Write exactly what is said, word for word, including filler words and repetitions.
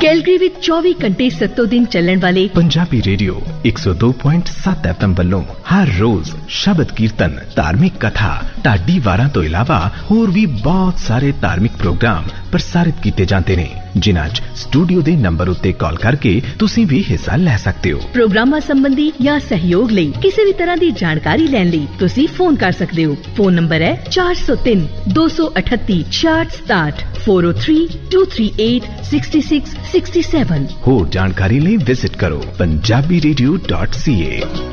Calgary ਵਿੱਚ ਚੌਵੀ ਘੰਟੇ ਸੱਤੋਂ ਦਿਨ ਚੱਲਣ ਵਾਲੇ ਪੰਜਾਬੀ ਰੇਡੀਓ ਇੱਕ ਸੌ ਦੋ ਪੁਆਇੰਟ ਸੱਤ ਐਫ ਐਮ ਵੱਲੋਂ ਹਰ ਰੋਜ਼ ਸ਼ਬਦ ਕੀਰਤਨ, ਧਾਰਮਿਕ ਕਥਾ, ਢਾਡੀ ਵਾਰਾਂ ਤੋਂ ਇਲਾਵਾ ਹੋਰ ਵੀ ਬਹੁਤ ਸਾਰੇ ਧਾਰਮਿਕ ਪ੍ਰੋਗਰਾਮ ਪ੍ਰਸਾਰਿਤ ਕੀਤੇ ਜਾਂਦੇ ਨੇ, ਜਿਨ੍ਹਾਂ 'ਚ ਸਟੂਡੀਓ ਦੇ ਨੰਬਰ ਉੱਤੇ ਕਾਲ ਕਰਕੇ ਤੁਸੀਂ ਵੀ ਹਿੱਸਾ ਲੈ ਸਕਦੇ ਹੋ। ਪ੍ਰੋਗਰਾਮਾਂ ਸੰਬੰਧੀ ਜਾਂ ਸਹਿਯੋਗ ਲਈ ਕਿਸੇ ਵੀ ਤਰ੍ਹਾਂ ਦੀ ਜਾਣਕਾਰੀ ਲੈਣ ਲਈ ਤੁਸੀਂ ਫੋਨ ਕਰ ਸਕਦੇ ਹੋ। ਫੋਨ ਨੰਬਰ ਹੈ ਚਾਰ ਸੌ ਤਿੰਨ ਦੋ ਸੌ ਅਠੱਤੀ ਛਿਆਹਠ ਸਤਾਹਠ ਚਾਰ ਜ਼ੀਰੋ ਤਿੰਨ ਦੋ ਤਿੰਨ ਅੱਠ ਛੇ ਛੇ ਛੇ ਸੱਤ ਸੱਤ। ਹੋਰ ਜਾਣਕਾਰੀ ਲਈ ਵਿਜ਼ਿਟ ਕਰੋ ਪੰਜਾਬੀ ਰੇਡੀਓ ਡਾਟ ਸੀ ਏ।